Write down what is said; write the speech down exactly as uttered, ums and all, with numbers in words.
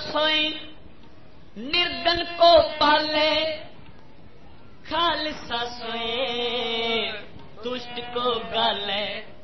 सोई निर्धन को पाले, खालसा सोए दुष्ट को गाले।